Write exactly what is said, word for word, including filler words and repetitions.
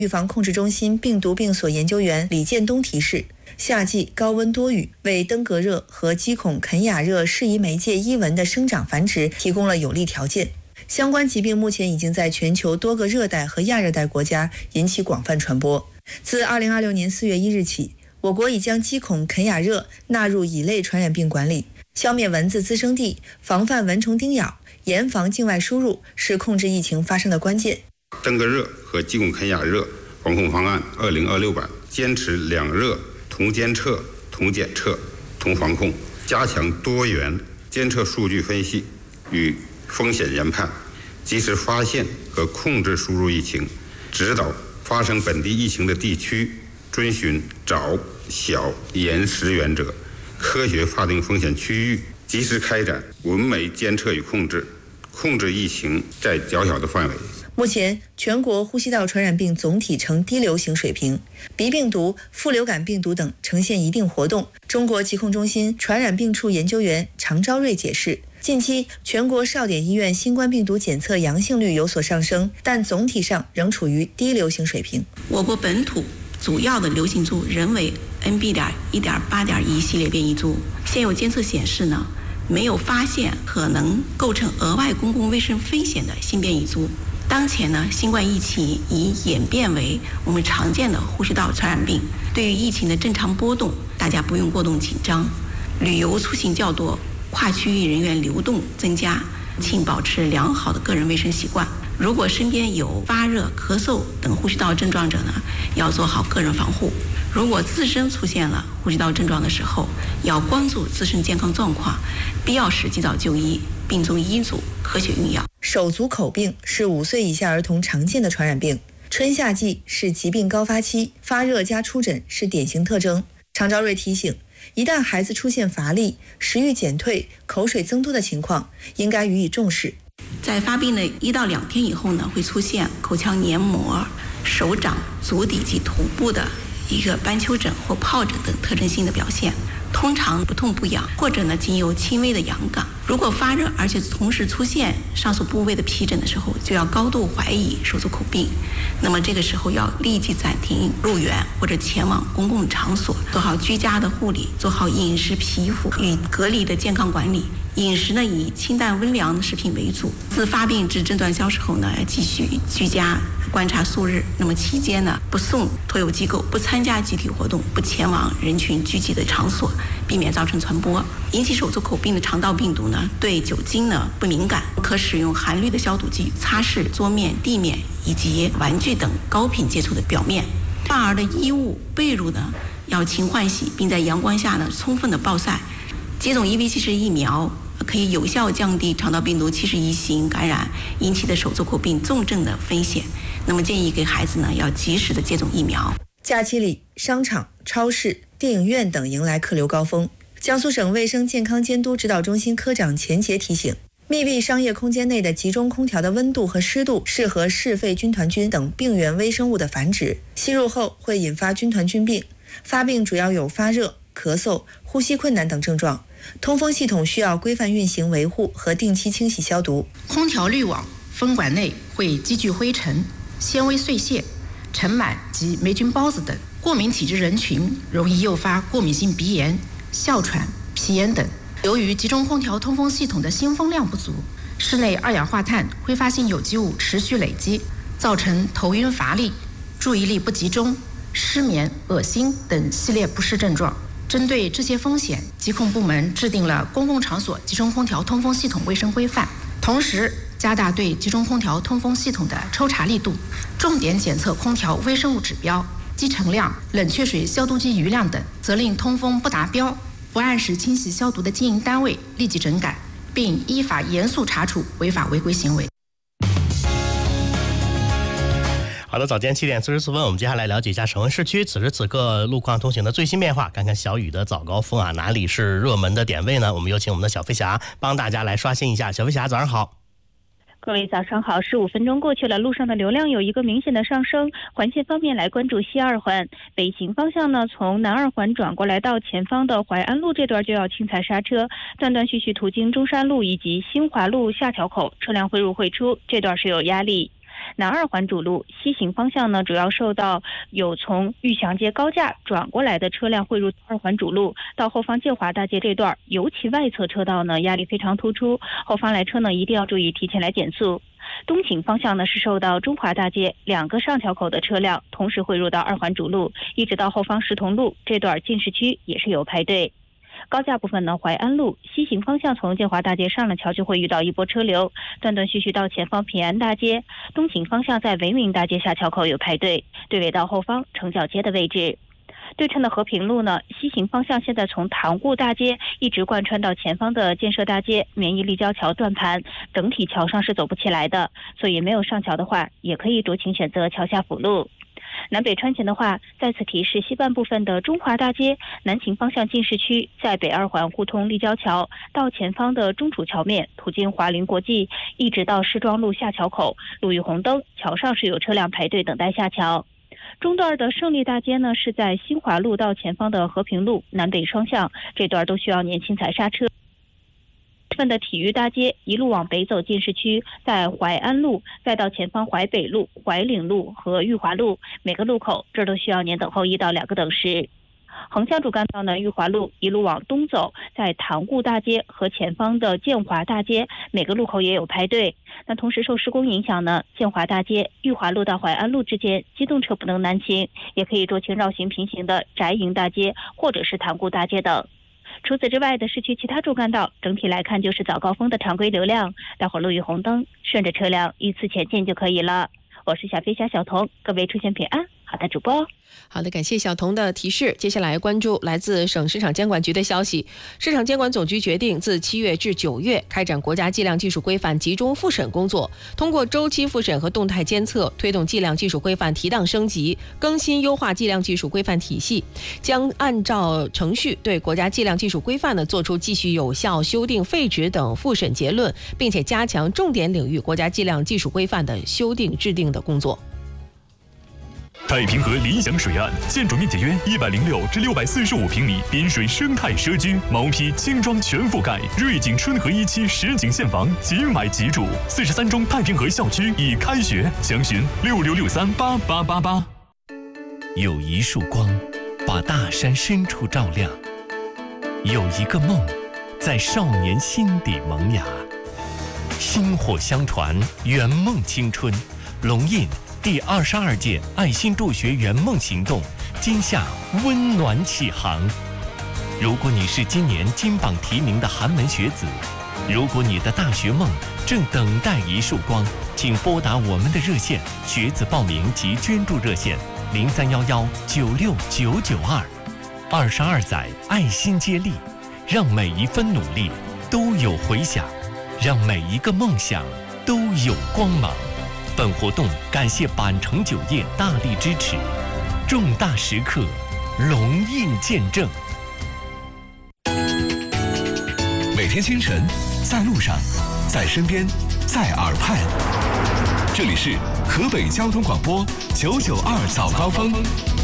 预防控制中心病毒病所研究员李建东提示，夏季高温多雨为登革热和鸡孔肯亚热适宜媒介伊蚊的生长繁殖提供了有利条件。相关疾病目前已经在全球多个热带和亚热带国家引起广泛传播。自二零二六年四月一日起，我国已将鸡孔肯亚热纳入乙类传染病管理，消灭蚊子滋生地，防范蚊虫叮咬，严防境外输入是控制疫情发生的关键。 登革热和鸡孔肯亚热防控方案二零二六版坚持两热同监测、同检测、同防控，加强多元监测数据分析与风险研判，及时发现和控制输入疫情，指导发生本地疫情的地区遵循早、小、严、实原则，科学划定风险区域，及时开展蚊媒监测与控制，控制疫情在较小的范围。 目前，全国呼吸道传染病总体呈低流行水平，鼻病毒、副流感病毒等呈现一定活动。中国疾控中心传染病处研究员常昭瑞解释，近期全国少点医院新冠病毒检测阳性率有所上升，但总体上仍处于低流行水平。 我国本土主要的流行株仍为 N B 点一点八点一系列变异株，现有监测显示呢，没有发现可能构成额外公共卫生风险的新变异株。当前呢，新冠疫情已演变为我们常见的呼吸道传染病。对于疫情的正常波动，大家不用过度紧张。旅游出行较多，跨区域人员流动增加，请保持良好的个人卫生习惯。如果身边有发热、咳嗽等呼吸道症状者呢，要做好个人防护。如果自身出现了呼吸道症状的时候，要关注自身健康状况，必要时及早就医，并遵医嘱科学用药。 手足口病是五岁以下儿童常见的传染病，春夏季是疾病高发期，发热加出疹是典型特征。常昭瑞提醒，一旦孩子出现乏力、食欲减退、口水增多的情况，应该予以重视。 在发病的一到两天以后呢，会出现口腔黏膜、手掌、足底及头部的一个斑丘疹或疱疹等特征性的表现，通常不痛不痒，或者呢仅有轻微的痒感。如果发热而且同时出现上述部位的皮疹的时候，就要高度怀疑手足口病。那么这个时候要立即暂停入园或者前往公共场所，做好居家的护理，做好饮食、皮肤与隔离的健康管理。饮食呢以清淡温凉的食品为主。自发病至症状消失后呢，要继续居家观察数日。那么期间呢，不送托幼机构，不参加集体活动，不前往人群聚集的场所，避免造成传播。引起手足口病的肠道病毒呢，对酒精呢不敏感，可使用含氯的消毒剂擦拭桌面、地面以及玩具等高频接触的表面。患儿的衣物、被褥呢要勤换洗，并在阳光下呢充分的暴晒。接种 E V 七十疫苗可以有效降低肠道病毒七十一型感染引起的手足口病重症的风险。那么建议给孩子呢要及时的接种疫苗。 假期里，商场、超市、电影院等迎来客流高峰。江苏省卫生健康监督指导中心科长钱杰提醒，密闭商业空间内的集中空调的温度和湿度适合嗜肺军团菌等病原微生物的繁殖，吸入后会引发军团菌病。发病主要有发热、咳嗽、呼吸困难等症状。通风系统需要规范运行维护和定期清洗消毒。 空调滤网、风管内会积聚灰尘、纤维碎屑、尘螨及霉菌孢子等，过敏体质人群容易诱发过敏性鼻炎、哮喘、皮炎等。由于集中空调通风系统的新风量不足，室内二氧化碳、挥发性有机物持续累积，造成头晕乏力、注意力不集中、失眠、恶心等系列不适症状。针对这些风险，疾控部门制定了公共场所集中空调通风系统卫生规范，同时加大对集中空调通风系统的抽查力度，重点检测空调微生物指标、积尘量、冷却水消毒机余量等，责令通风不达标、不按时清洗消毒的经营单位立即整改，并依法严肃查处违法违规行为。 好的，早间七点四十四分，我们接下来了解一下省会市区此时此刻路况通行的最新变化，看看小雨的早高峰啊，哪里是热门的点位呢？我们有请我们的小飞侠帮大家来刷新一下。小飞侠，早上好。 各位早上好，十五分钟过去了，路上的流量有一个明显的上升。环线方面来关注西二环，北行方向呢，从南二环转过来到前方的淮安路这段就要轻踩刹车，断断续续途经中山路以及新华路下桥口，车辆汇入汇出，这段是有压力。 南二环主路西行方向呢，主要受到有从玉祥街高架转过来的车辆汇入二环主路，到后方建华大街这段，尤其外侧车道呢压力非常突出，后方来车呢一定要注意提前来减速。东行方向呢是受到中华大街两个上桥口的车辆同时汇入到二环主路，一直到后方石桐路这段进市区也是有排队。高架部分呢，淮安路西行方向从建华大街上了桥就会遇到一波车流，断断续续到前方平安大街。东行方向在维明大街下桥口有排队，对尾到后方城角街的位置。对称的和平路呢，西行方向现在从塘沽大街一直贯穿到前方的建设大街、绵宜立交桥断盘，整体桥上是走不起来的，所以没有上桥的话，也可以酌情选择桥下辅路。南北穿行的话，再次提示西半部分的中华大街南行方向进市区，在北二环互通立交桥到前方的中储桥面途经华林国际，一直到市庄路下桥口，路遇红灯，桥上是有车辆排队等待下桥。中段的胜利大街呢，是在新华路到前方的和平路南北双向，这段都需要年轻踩刹车。部分的体育大街一路往北走进市区，在淮安路再到前方淮北路、淮岭路和裕华路，每个路口这儿都需要年等候一到两个等时。横向主干道呢，裕华路一路往东走，在塘沽大街和前方的建华大街每个路口也有排队。那同时受施工影响呢，建华大街、裕华路到淮安路之间机动车不能南行，也可以酌情绕行平行的翟营大街或者是塘沽大街等。除此之外的市区其他主干道，整体来看就是早高峰的常规流量，待会儿路遇红灯，顺着车辆依次前进就可以了。我是小飞侠小童，各位出行平安。好的，主播。 好的，感谢小童的提示。接下来关注来自省市场监管局的消息。市场监管总局决定自七月至九月开展国家计量技术规范集中复审工作，通过周期复审和动态监测，推动计量技术规范提档升级，更新优化计量技术规范体系，将按照程序对国家计量技术规范呢作出继续有效修订废止等复审结论，并且加强重点领域国家计量技术规范的修订制定的工作。 太平河理想水岸，建筑面积约一百零六至六百四十五平米，滨水生态社区，毛坯轻装全覆盖，瑞景春和一期实景现房，即买即住。四十三中太平河校区已开学，详询六六六三八八八八。 有一束光，把大山深处照亮；有一个梦，在少年心底萌芽。薪火相传，圆梦青春。龙印第二十二届爱心助学圆梦行动今夏温暖启航。如果你是今年金榜题名的寒门学子，如果你的大学梦正等待一束光，请拨打我们的热线学子报名及捐助热线零三幺幺九六九九二。二十二载爱心接力，让每一分努力都有回响，让每一个梦想都有光芒。本活动感谢板城酒业大力支持，重大时刻，龙印见证。 每天清晨，在路上，在身边，在耳畔，这里是河北交通广播九九二早高峰。